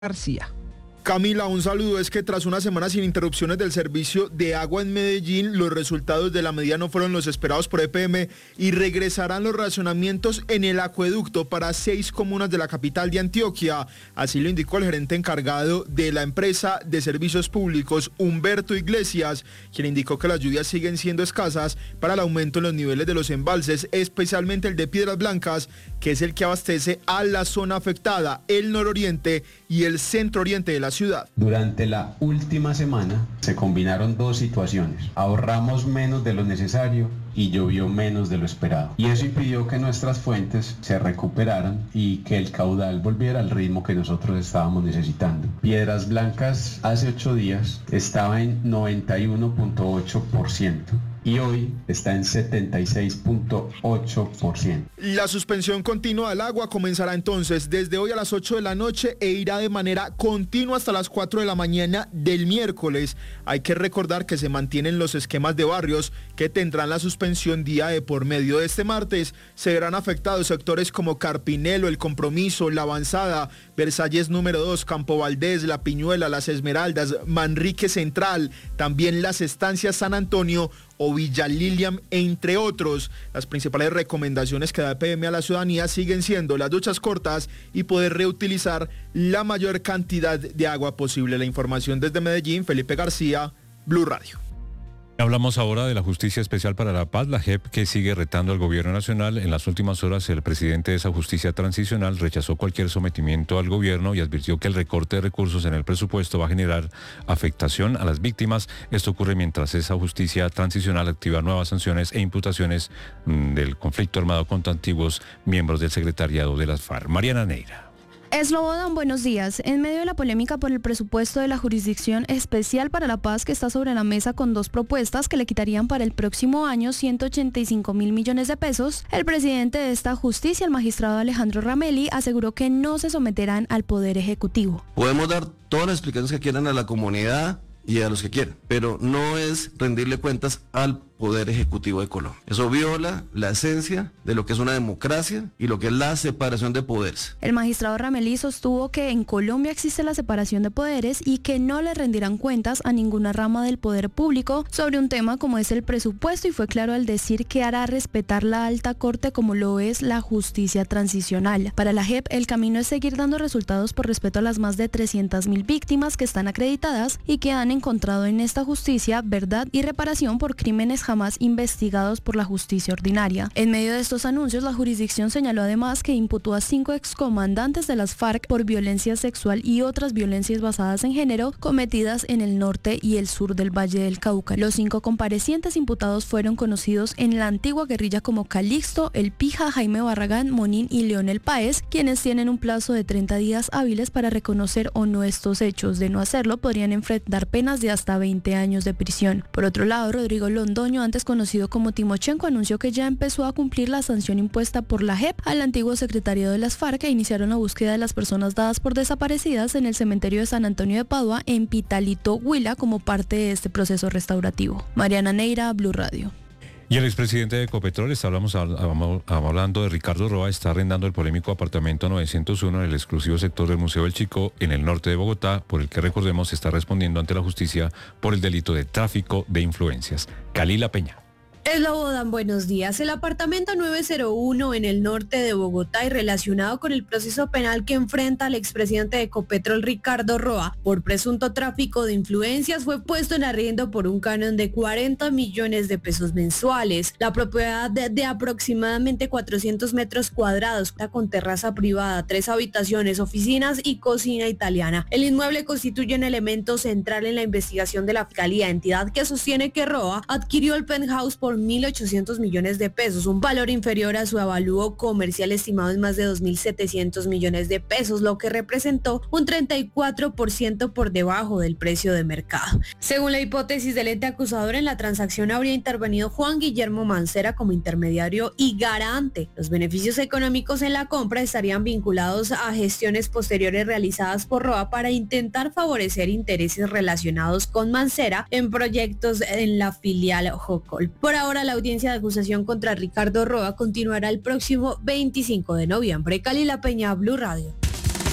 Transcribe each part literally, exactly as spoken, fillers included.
García. Camila, un saludo. Es que tras una semana sin interrupciones del servicio de agua en Medellín, los resultados de la medida no fueron los esperados por E P M y regresarán los racionamientos en el acueducto para seis comunas de la capital de Antioquia. Así lo indicó el gerente encargado de la empresa de servicios públicos, Humberto Iglesias, quien indicó que las lluvias siguen siendo escasas para el aumento en los niveles de los embalses, especialmente el de Piedras Blancas, que es el que abastece a la zona afectada, el nororiente y el centro oriente de la ciudad. Durante la última semana se combinaron dos situaciones. Ahorramos menos de lo necesario y llovió menos de lo esperado. Y eso impidió que nuestras fuentes se recuperaran y que el caudal volviera al ritmo que nosotros estábamos necesitando. Piedras Blancas hace ocho días estaba en noventa y uno punto ocho por ciento. Y hoy está en setenta y seis punto ocho por ciento. La suspensión continua del agua comenzará entonces desde hoy a las ocho de la noche e irá de manera continua hasta las cuatro de la mañana del miércoles. Hay que recordar que se mantienen los esquemas de barrios que tendrán la suspensión día de por medio. De este martes se verán afectados sectores como Carpinelo, El Compromiso, La Avanzada, Versalles número dos, Campo Valdés, La Piñuela, Las Esmeraldas, Manrique Central, también las estancias San Antonio o Villa Lilian, entre otros. Las principales recomendaciones que da E P M a la ciudadanía siguen siendo las duchas cortas y poder reutilizar la mayor cantidad de agua posible. La información desde Medellín, Felipe García, Blue Radio. Hablamos ahora de la Justicia Especial para la Paz, la J E P, que sigue retando al gobierno nacional. En las últimas horas, el presidente de esa justicia transicional rechazó cualquier sometimiento al gobierno y advirtió que el recorte de recursos en el presupuesto va a generar afectación a las víctimas. Esto ocurre mientras esa justicia transicional activa nuevas sanciones e imputaciones mmm, del conflicto armado contra antiguos miembros del secretariado de las FARC. Mariana Neira. Slobodan, buenos días. En medio de la polémica por el presupuesto de la Jurisdicción Especial para la Paz, que está sobre la mesa con dos propuestas que le quitarían para el próximo año ciento ochenta y cinco mil millones de pesos, el presidente de esta justicia, el magistrado Alejandro Ramelli, aseguró que no se someterán al Poder Ejecutivo. Podemos dar todas las explicaciones que quieran a la comunidad y a los que quieran, pero no es rendirle cuentas al Poder Ejecutivo de Colombia. Eso viola la esencia de lo que es una democracia y lo que es la separación de poderes. El magistrado Ramelli sostuvo que en Colombia existe la separación de poderes y que no le rendirán cuentas a ninguna rama del poder público sobre un tema como es el presupuesto, y fue claro al decir que hará respetar la alta corte como lo es la justicia transicional. Para la J E P, el camino es seguir dando resultados por respeto a las más de trescientas mil víctimas que están acreditadas y que han encontrado en esta justicia verdad y reparación por crímenes jamás investigados por la justicia ordinaria. En medio de estos anuncios, la jurisdicción señaló además que imputó a cinco excomandantes de las FARC por violencia sexual y otras violencias basadas en género cometidas en el norte y el sur del Valle del Cauca. Los cinco comparecientes imputados fueron conocidos en la antigua guerrilla como Calixto, El Pija, Jaime Barragán, Monín y Leonel Páez, quienes tienen un plazo de treinta días hábiles para reconocer o no estos hechos. De no hacerlo, podrían enfrentar penas de hasta veinte años de prisión. Por otro lado, Rodrigo Londoño, antes conocido como Timochenko, anunció que ya empezó a cumplir la sanción impuesta por la J E P al antiguo secretariado de las FARC, e iniciaron la búsqueda de las personas dadas por desaparecidas en el cementerio de San Antonio de Padua, en Pitalito, Huila, como parte de este proceso restaurativo. Mariana Neira, Blue Radio. Y el expresidente de Ecopetrol, estábamos hablando de Ricardo Roa, está arrendando el polémico apartamento novecientos uno en el exclusivo sector del Museo del Chico, en el norte de Bogotá, por el que, recordemos, está respondiendo ante la justicia por el delito de tráfico de influencias. Kalila Peña. Slobodan, buenos días. El apartamento nueve cero uno en el norte de Bogotá y relacionado con el proceso penal que enfrenta al expresidente de Ecopetrol, Ricardo Roa, por presunto tráfico de influencias, fue puesto en arriendo por un canon de cuarenta millones de pesos mensuales. La propiedad de, de aproximadamente cuatrocientos metros cuadrados, con terraza privada, tres habitaciones, oficinas y cocina italiana. El inmueble constituye un elemento central en la investigación de la Fiscalía, entidad que sostiene que Roa adquirió el penthouse por mil ochocientos millones de pesos, un valor inferior a su avalúo comercial estimado en más de dos mil setecientos millones de pesos, lo que representó un treinta y cuatro por ciento por debajo del precio de mercado. Según la hipótesis del ente acusador, en la transacción habría intervenido Juan Guillermo Mancera como intermediario y garante. Los beneficios económicos en la compra estarían vinculados a gestiones posteriores realizadas por Roa para intentar favorecer intereses relacionados con Mancera en proyectos en la filial Jocol. Por ahora, la audiencia de acusación contra Ricardo Roa continuará el próximo veinticinco de noviembre. Kalila Peña, Blue Radio.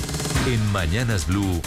En Mañanas Blue.